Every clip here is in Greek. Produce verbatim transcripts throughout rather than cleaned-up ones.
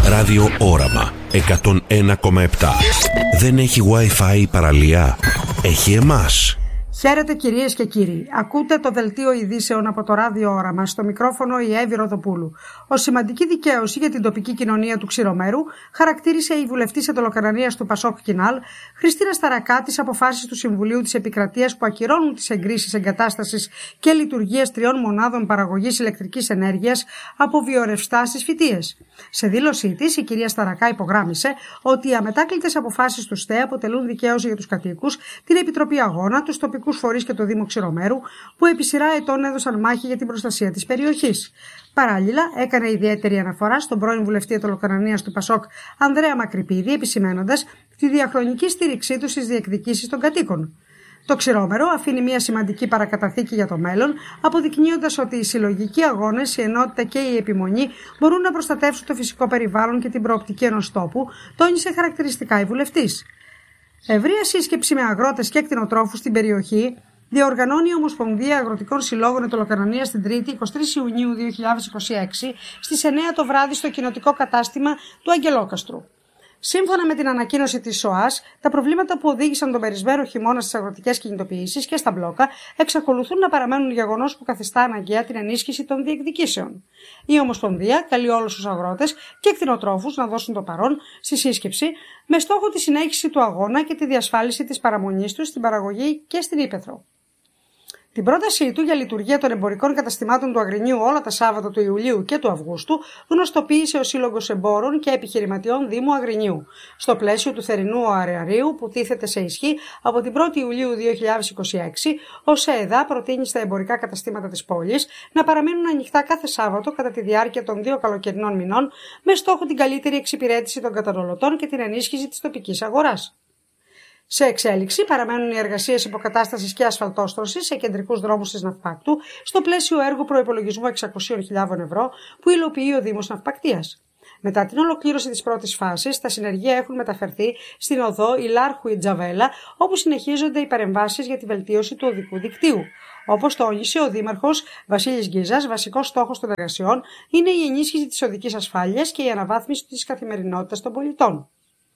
Ράδιο Όραμα εκατόν ένα κόμμα επτά. Δεν έχει Wi-Fi η παραλία? Έχει εμάς. Χαίρετε κυρίες και κύριοι. Ακούτε το δελτίο ειδήσεων από το Ράδιο Όραμα. Στο μικρόφωνο η Εύη Ροδοπούλου. Ως σημαντική δικαίωση για την τοπική κοινωνία του Ξηρομέρου χαρακτήρισε η βουλευτής εντολοκαρανίας του Πασόκ Κινάλ, Χριστίνα Σταρακά, τις αποφάσεις του Συμβουλίου της Επικρατείας που ακυρώνουν τις εγκρίσεις εγκατάστασης και λειτουργίας τριών μονάδων παραγωγής ηλεκτρικής ενέργειας από βιορευστά στις Φυτίες. Σε δήλωσή της, η κυρία Σταρακά υπογράμμισε ότι οι αμετάκλητες αποφάσεις του ΣΤΕ αποτελούν δικαίωση για τους κατοίκους, την Επιτροπή Αγώνα, τους τοπικούς φορείς και το Δήμο Ξηρομέρου, που επί σειρά ετών έδωσαν μάχη για την προστασία της περιοχής. Παράλληλα, έκανε ιδιαίτερη αναφορά στον πρώην βουλευτή εντολοκαρανίας του Πασόκ, Ανδρέα Μακρυπίδη, επισημένοντας τη διαχρονική στήριξή του στις διεκδικήσεις των κατοίκων. Το Ξηρόμερο αφήνει μια σημαντική παρακαταθήκη για το μέλλον, αποδεικνύοντας ότι οι συλλογικοί αγώνες, η ενότητα και η επιμονή μπορούν να προστατεύσουν το φυσικό περιβάλλον και την προοπτική ενός τόπου, τόνισε χαρακτηριστικά η βουλευτής. Ευρεία σύσκεψη με αγρότες και κτηνοτρόφους στην περιοχή διοργανώνει η Ομοσπονδία Αγροτικών Συλλόγων Εντολοκαρανίας την Τρίτη, εικοστή τρίτη Ιουνίου δύο χιλιάδες είκοσι έξι, στις εννέα το βράδυ στο κοινοτικό κατάστημα του Αγγελόκαστρου. Σύμφωνα με την ανακοίνωση της ΣΟΑΣ, τα προβλήματα που οδήγησαν τον περισμένο χειμώνα στις αγροτικές κινητοποιήσεις και στα μπλόκα εξακολουθούν να παραμένουν γεγονός που καθιστά αναγκαία την ενίσχυση των διεκδικήσεων. Η Ομοσπονδία καλεί όλους τους αγρότες και κτηνοτρόφους να δώσουν το παρόν στη σύσκεψη με στόχο τη συνέχιση του αγώνα και τη διασφάλιση της παραμονής τους στην παραγωγή και στην ύπαιθρο. Την πρότασή του για λειτουργία των εμπορικών καταστημάτων του Αγρινίου όλα τα Σάββατα του Ιουλίου και του Αυγούστου γνωστοποίησε ο Σύλλογος Εμπόρων και Επιχειρηματιών Δήμου Αγρινίου, στο πλαίσιο του θερινού αεραρίου που τίθεται σε ισχύ από την πρώτη Ιουλίου δύο χιλιάδες είκοσι έξι. Ο ΣΕΕΔΑ προτείνει στα εμπορικά καταστήματα της πόλης να παραμείνουν ανοιχτά κάθε Σάββατο κατά τη διάρκεια των δύο καλοκαιρινών μηνών, με στόχο την καλύτερη εξυπηρέτηση των καταναλωτών και την ενίσχυση της τοπικής αγοράς. Σε εξέλιξη παραμένουν οι εργασίες υποκατάστασης και ασφαλτόστρωσης σε κεντρικούς δρόμους της Ναυπάκτου, στο πλαίσιο έργου προϋπολογισμού εξακόσιες χιλιάδες ευρώ που υλοποιεί ο Δήμος Ναυπακτίας. Μετά την ολοκλήρωση της πρώτης φάσης, τα συνεργεία έχουν μεταφερθεί στην οδό Ηλάρχου-Ιτζαβέλα, όπου συνεχίζονται οι παρεμβάσεις για τη βελτίωση του οδικού δικτύου. Όπως τόνισε ο Δήμαρχος Βασίλης Γκίζας, βασικός στόχος των εργασιών είναι η ενίσχυση της οδικής ασφάλειας και η αναβάθμιση της καθημερινότητας των πολιτών.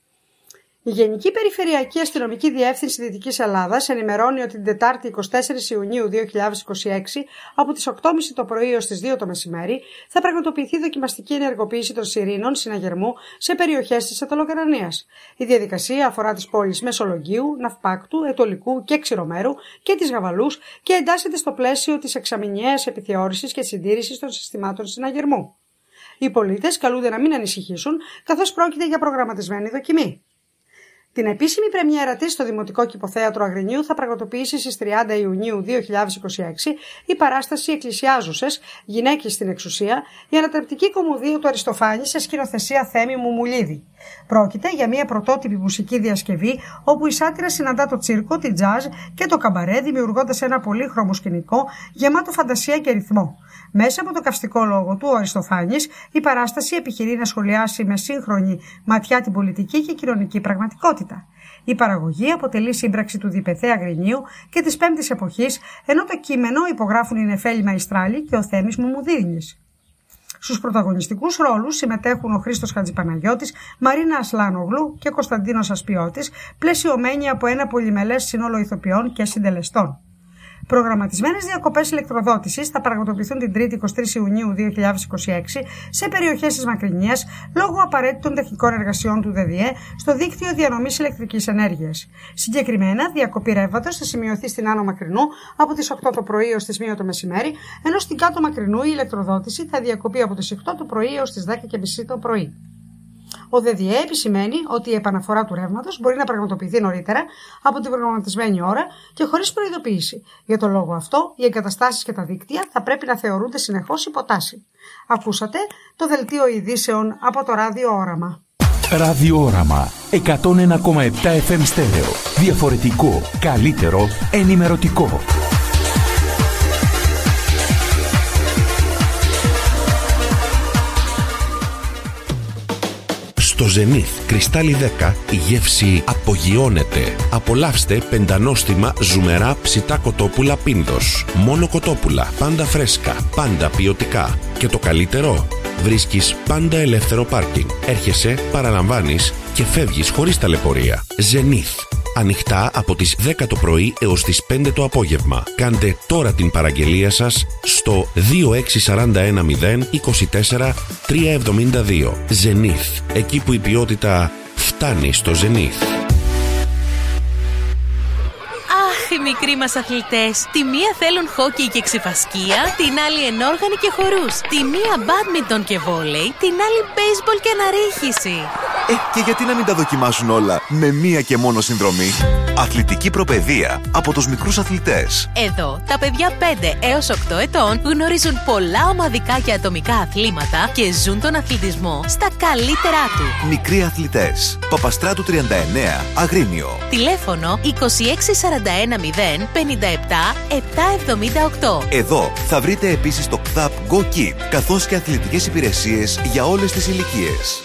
Η Γενική Περιφερειακή Αστυνομική Διεύθυνση Δυτικής Ελλάδας ενημερώνει ότι την Τετάρτη εικοστή τέταρτη Ιουνίου δύο χιλιάδες είκοσι έξι από τις οκτώ και μισή το πρωί έως τις δύο το μεσημέρι θα πραγματοποιηθεί δοκιμαστική ενεργοποίηση των σιρήνων συναγερμού σε περιοχές της Εντολοκαρανίας. Η διαδικασία αφορά τις πόλεις Μεσολογγίου, Ναυπάκτου, Ετωλικού και Ξηρομέρου και της Γαβαλούς και εντάσσεται στο πλαίσιο της εξαμηνιαίας επιθεώρησης και συντήρησης των συστημάτων συναγερμού. Οι πολίτες καλούνται να μην ανησυχήσουν, καθώς πρόκειται για προγραμματισμένη δοκιμή. Την επίσημη πρεμιέρα της στο Δημοτικό Κηποθέατρο Αγρινίου θα πραγματοποιήσει στις τριάντα Ιουνίου δύο χιλιάδες είκοσι έξι η παράσταση «Εκκλησιάζουσες, γυναίκες στην εξουσία», η ανατρεπτική κομμωδία του Αριστοφάνη σε σκηνοθεσία Θέμη Μουμουλίδη. Πρόκειται για μια πρωτότυπη μουσική διασκευή όπου η σάτυρα συναντά το τσίρκο, την τζάζ και το καμπαρέ, δημιουργώντας ένα πολύχρωμο σκηνικό γεμάτο φαντασία και ρυθμό. Μέσα από το καυστικό λόγο του, ο Αριστοφάνης, η παράσταση επιχειρεί να σχολιάσει με σύγχρονη ματιά την πολιτική και κοινωνική πραγματικότητα. Η παραγωγή αποτελεί σύμπραξη του Διπεθέ Αγρινίου και της Πέμπτης Εποχής, ενώ το κείμενο υπογράφουν η Νεφέλη Μαϊστράλη και ο Θέμης Μουμουδίνης. Στους πρωταγωνιστικούς ρόλους συμμετέχουν ο Χρήστος Χατζηπαναγιώτης, Μαρίνα Ασλάνογλου και Κωνσταντίνος Ασπιώτης, πλαισιωμένοι από ένα πολυμελές σύνολο ηθοποιών και συντελεστών. Προγραμματισμένες διακοπές ηλεκτροδότησης θα πραγματοποιηθούν την Τρίτη εικοστή τρίτη Ιουνίου δύο χιλιάδες είκοσι έξι σε περιοχές της Μακρινίας λόγω απαραίτητων τεχνικών εργασιών του ΔΕΔΙΕ στο δίκτυο διανομής ηλεκτρικής ενέργειας. Συγκεκριμένα, διακοπή ρεύματος θα σημειωθεί στην Άνω Μακρινού από τις οκτώ το πρωί έως τις μία το μεσημέρι, ενώ στην Κάτω Μακρινού η ηλεκτροδότηση θα διακοπεί από τις οκτώ το πρωί έως τις δέκα και μισή το πρωί. Ο ΔΕΔΙΕ επισημαίνει ότι η επαναφορά του ρεύματος μπορεί να πραγματοποιηθεί νωρίτερα από την προγραμματισμένη ώρα και χωρίς προειδοποίηση. Για τον λόγο αυτό, οι εγκαταστάσεις και τα δίκτυα θα πρέπει να θεωρούνται συνεχώς υποτάση. Ακούσατε το δελτίο ειδήσεων από το Ράδιο Όραμα. Ράδιο Όραμα εκατόν ένα κόμμα επτά εφ εμ στέρεο. Διαφορετικό, καλύτερο, ενημερωτικό. Στο Zenith Κρυστάλλι δέκα η γεύση απογειώνεται. Απολαύστε πεντανόστιμα ζουμερά ψητά κοτόπουλα Πίνδος. Μόνο κοτόπουλα, πάντα φρέσκα, πάντα ποιοτικά. Και το καλύτερο, Βρίσκεις πάντα ελεύθερο πάρκινγκ. Έρχεσαι, παραλαμβάνεις και φεύγεις χωρίς ταλαιπωρία. Zenith. Ανοιχτά από τις δέκα το πρωί έως τις πέντε το απόγευμα. Κάντε τώρα την παραγγελία σας στο δύο έξι τέσσερα ένα μηδέν είκοσι τέσσερα τριακόσια εβδομήντα δύο. Zenith. Εκεί που η ποιότητα φτάνει στο Zenith. Οι μικροί μας αθλητές. Τη μία θέλουν χόκι και ξυφασκία, την άλλη ενόργανη και χορούς. Τη μία μπάντμιντον και βόλεϊ, την άλλη μπέισμπολ και αναρρίχηση. Ε, και γιατί να μην τα δοκιμάσουν όλα με μία και μόνο συνδρομή? Αθλητική προπαιδεία από τους μικρούς αθλητές. Εδώ, τα παιδιά πέντε έως οκτώ ετών γνωρίζουν πολλά ομαδικά και ατομικά αθλήματα και ζουν τον αθλητισμό στα καλύτερά του. Μικροί αθλητές. Παπαστράτου τριάντα εννέα, Αγρίνιο. Τηλέφωνο είκοσι έξι σαράντα ένα μηδέν πενήντα επτά επτακόσια εβδομήντα οκτώ. Εδώ θα βρείτε επίσης το ΚΔΑΠ Go Kid, καθώς και αθλητικές υπηρεσίες για όλες τις ηλικίες.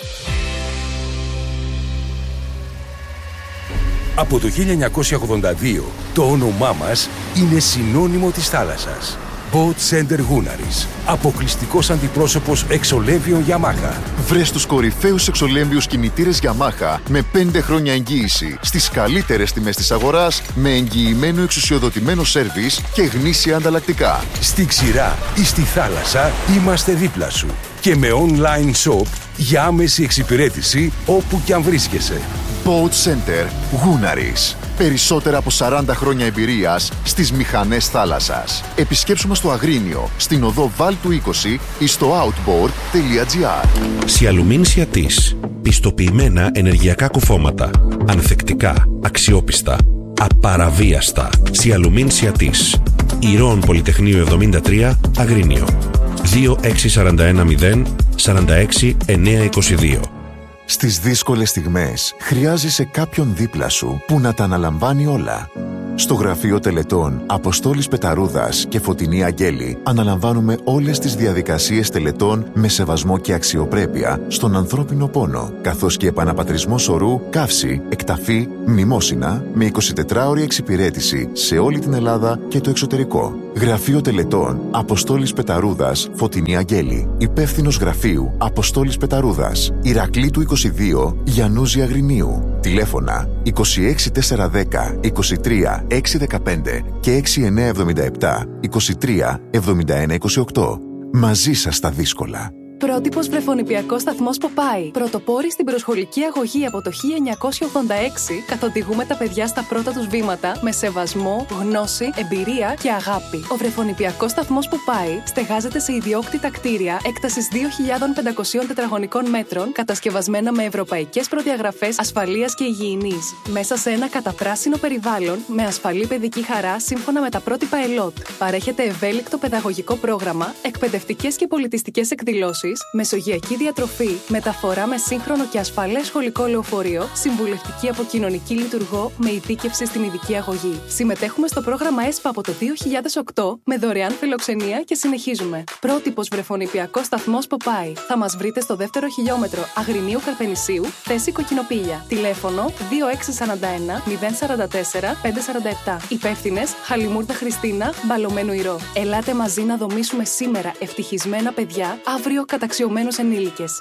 Από το χίλια εννιακόσια ογδόντα δύο το όνομά μας είναι συνώνυμο της θάλασσας. Boat Center Gunaris. Αποκλειστικός αντιπρόσωπος εξολέμβιων Yamaha. Βρες τους κορυφαίους εξολέμβιους κινητήρες Yamaha με πέντε χρόνια εγγύηση στις καλύτερες τιμές της αγοράς, με εγγυημένο εξουσιοδοτημένο σέρβις και γνήσια ανταλλακτικά. Στη ξηρά ή στη θάλασσα είμαστε δίπλα σου. Και με online shop για άμεση εξυπηρέτηση όπου κι αν βρίσκεσαι. Boat Center Gunaris. Περισσότερα από σαράντα χρόνια εμπειρίας στις μηχανές θάλασσας. Επισκέψου μας στο Αγρίνιο, στην οδό Βάλτου είκοσι ή στο outboard τελεία gr. Σιαλουμίν Σιατής. Πιστοποιημένα ενεργειακά κουφώματα. Ανθεκτικά, αξιόπιστα, απαραβίαστα. Σιαλουμίν Σιατής. Ηρώων Πολυτεχνείου εβδομήντα τρία, Αγρίνιο. δύο έξι τέσσερα ένα μηδέν τέσσερα έξι εννέα είκοσι δύο. Στις δύσκολες στιγμές χρειάζεσαι κάποιον δίπλα σου που να τα αναλαμβάνει όλα. Στο γραφείο τελετών Αποστόλης Πεταρούδας και Φωτεινή Αγγέλη αναλαμβάνουμε όλες τις διαδικασίες τελετών με σεβασμό και αξιοπρέπεια στον ανθρώπινο πόνο, καθώς και επαναπατρισμό σωρού, καύση, εκταφή, μνημόσυνα με εικοσιτετράωρη εξυπηρέτηση σε όλη την Ελλάδα και το εξωτερικό. Γραφείο τελετών Αποστόλης Πεταρούδας, Φωτεινή Αγγέλη. Υπεύθυνος γραφείου Αποστόλης Πεταρούδας, Ηρακλήτου είκοσι δύο, Γιαννούζη Αγρινίου. Τηλέφωνα είκοσι έξι τετρακόσια δέκα είκοσι τρία έξι δεκαπέντε και έξι εννέα εβδομήντα επτά είκοσι τρία εβδομήντα ένα είκοσι οκτώ. Μαζί σας στα δύσκολα. Πρότυπος βρεφονιπιακός σταθμός Ποπάι. Πρωτοπόροι στην προσχολική αγωγή από το χίλια εννιακόσια ογδόντα έξι, καθοδηγούμε τα παιδιά στα πρώτα τους βήματα με σεβασμό, γνώση, εμπειρία και αγάπη. Ο βρεφονιπιακός σταθμός Ποπάι στεγάζεται σε ιδιόκτητα κτίρια έκτασης δύο χιλιάδες πεντακόσια τετραγωνικών μέτρων, κατασκευασμένα με ευρωπαϊκές προδιαγραφές ασφαλείας και υγιεινής. Μέσα σε ένα καταπράσινο περιβάλλον με ασφαλή παιδική χαρά σύμφωνα με τα πρότυπα ΕΛΟΤ. Παρέχεται ευέλικτο παιδαγωγικό πρόγραμμα, εκπαιδευτικές και πολιτιστικές εκδηλώσεις, μεσογειακή διατροφή, μεταφορά με σύγχρονο και ασφαλές σχολικό λεωφορείο, συμβουλευτική από κοινωνική λειτουργό με ειδίκευση στην ειδική αγωγή. Συμμετέχουμε στο πρόγραμμα ΕΣΠΑ από το δύο χιλιάδες οκτώ με δωρεάν φιλοξενία και συνεχίζουμε. Πρότυπος βρεφονιπιακός σταθμός Ποπάι. Θα μας βρείτε στο δεύτερο χιλιόμετρο Αγρινίου Καρπενησίου, θέση Κοκκινοπήλια. Τηλέφωνο δύο έξι τέσσερα ένα μηδέν τέσσερα τέσσερα πέντε τέσσερα επτά. Υπεύθυνες Χαλιμούρδα Χριστίνα, Μπαλωμένου Ηρώ. Ελάτε μαζί να δομήσουμε σήμερα ευτυχισμένα παιδιά, αύριο καταξιωμένους ενήλικες.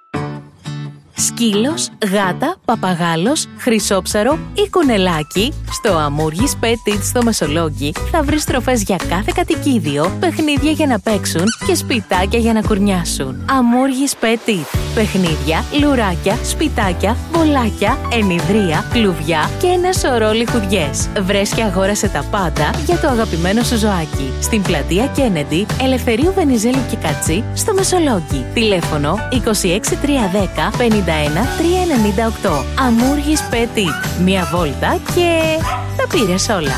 Σκύλος, γάτα, παπαγάλος, χρυσόψαρο ή κουνελάκι, στο Αμούργης Petit στο Μεσολόγγι θα βρεις τροφές για κάθε κατοικίδιο, παιχνίδια για να παίξουν και σπιτάκια για να κουρνιάσουν. Αμούργης Petit. Παιχνίδια, λουράκια, σπιτάκια, μπολάκια, ενιδρία, κλουβιά και ένα σωρό λιχουδιές. Βρες και αγόρασε τα πάντα για το αγαπημένο σου ζωάκι. Στην πλατεία Κέννεντι, Ελευθερίου Βενιζέλου και Κατσί, στο Μεσολόγγι. Τηλέφωνο είκοσι έξι τριακόσια δέκα πενήντα ένα τριακόσια ενενήντα οκτώ. Αμούργης Petit. Μία βόλτα και τα πήρες όλα.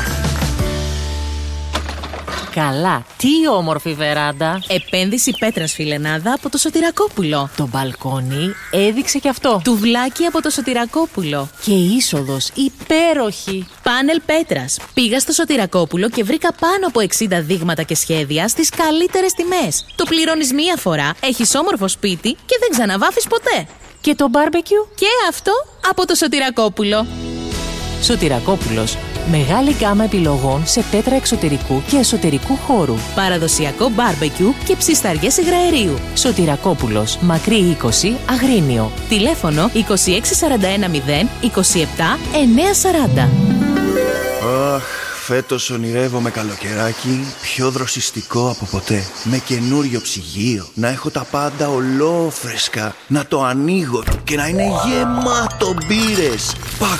Καλά, τι όμορφη βεράντα. Επένδυση πέτρας φιλενάδα από το Σωτηρακόπουλο. Το μπαλκόνι έδειξε και αυτό. Τουβλάκι από το Σωτηρακόπουλο. Και είσοδος υπέροχη. Πάνελ πέτρας. Πήγα στο Σωτηρακόπουλο και βρήκα πάνω από εξήντα δείγματα και σχέδια στις καλύτερες τιμές. Το πληρώνεις μία φορά, έχεις όμορφο σπίτι και δεν ξαναβάφεις ποτέ. Και το μπάρμπεκιου και αυτό από το Σωτηρακόπουλο. Σωτηρακόπουλος. Μεγάλη γκάμα επιλογών σε πέτρα εξωτερικού και εσωτερικού χώρου. Παραδοσιακό μπάρμπεκιου και ψισταριές υγραερίου. Σωτηρακόπουλος, Μακρύ είκοσι, Αγρίνιο. Τηλέφωνο είκοσι έξι σαράντα ένα μηδέν είκοσι επτά εννιακόσια σαράντα. Αχ, φέτος ονειρεύομαι καλοκαιράκι πιο δροσιστικό από ποτέ. Με καινούριο ψυγείο, να έχω τα πάντα ολόφρεσκα, να το ανοίγω και να είναι γεμάτο μπύρες,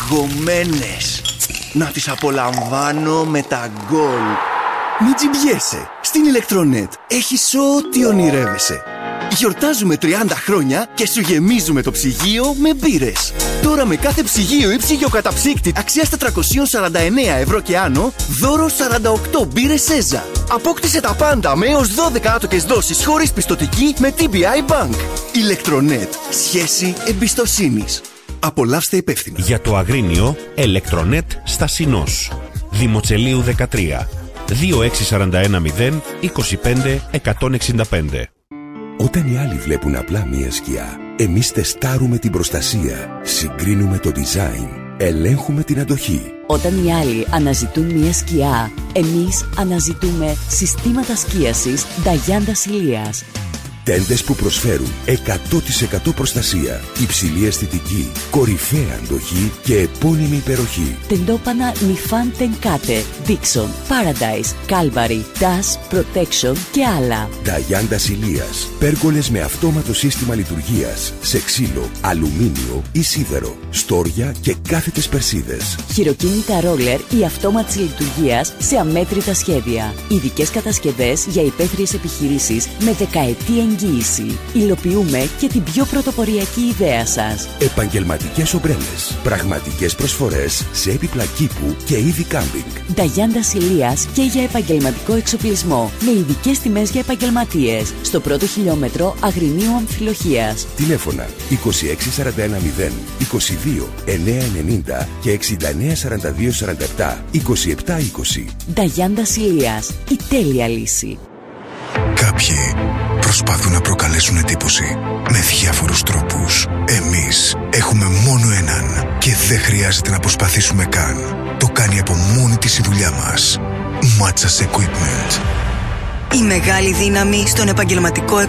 παγωμένες. Να τις απολαμβάνω με τα γκολ. Μην τζιμπιέσαι, στην Ηλεκτρονέτ έχεις ό,τι ονειρεύεσαι. Γιορτάζουμε τριάντα χρόνια και σου γεμίζουμε το ψυγείο με μπύρες. Τώρα με κάθε ψυγείο ή ψυγειοκαταψύκτη αξίας τετρακόσια σαράντα εννέα ευρώ και άνω, δώρο σαράντα οκτώ μπύρες Σέζα. Απόκτησε τα πάντα με έως δώδεκα άτοκες δόσεις χωρίς πιστωτική με τι μπι άι Bank. Ηλεκτρονέτ. Σχέση εμπιστοσύνης. Απολαύστε υπεύθυνα. Για το Αγρίνιο, Ελεκτρονέτ στα Συνός. Δημοτσελείου δεκατρία. δύο έξι σαράντα ένα μηδέν είκοσι πέντε εκατόν εξήντα πέντε. Όταν οι άλλοι βλέπουν απλά μία σκιά, εμείς τεστάρουμε την προστασία, συγκρίνουμε το design, ελέγχουμε την αντοχή. Όταν οι άλλοι αναζητούν μία σκιά, εμείς αναζητούμε συστήματα σκίασης Νταγιάντα Ηλίας. Τέντες που προσφέρουν εκατό τοις εκατό προστασία, υψηλή αισθητική, κορυφαία αντοχή και επώνυμη υπεροχή. Τεντόπανα Νιφάν Τενκάτε, Dixon, Paradise, Calvary, Dash, Protection και άλλα. Νταγιάντα Ηλίας. Πέργολες με αυτόματο σύστημα λειτουργίας, σε ξύλο, αλουμίνιο ή σίδερο, στόρια και κάθετες περσίδες. Χειροκίνητα ρόλερ ή αυτόματης λειτουργίας σε αμέτρητα σχέδια. Ειδικές κατασκευές για υπαίθριες επιχειρήσεις με δεκαετή εγγύηση. Υλοποιούμε και την πιο πρωτοποριακή ιδέα σας. Επαγγελματικές ομπρέλες. Πραγματικές προσφορές σε έπιπλα κήπου και είδη κάμπινγκ. Νταγιάντα Ηλίας και για επαγγελματικό εξοπλισμό. Με ειδικές τιμές για επαγγελματίες. Στο πρώτο χιλιόμετρο Αγρινίου Αμφιλοχίας. Τηλέφωνα είκοσι έξι σαράντα ένα μηδέν είκοσι δύο εννιακόσια ενενήντα και εξήντα εννέα σαράντα δύο σαράντα επτά είκοσι επτά είκοσι. Νταγιάντα Ηλίας. Η τέλεια λύση. Κάποιοι προσπαθούν να προκαλέσουν εντύπωση με διάφορους τρόπους. Εμείς έχουμε μόνο έναν και δεν χρειάζεται να προσπαθήσουμε καν. Το κάνει από μόνη της η δουλειά μας. Matsas Equipment. Η μεγάλη δύναμη στον επαγγελματικό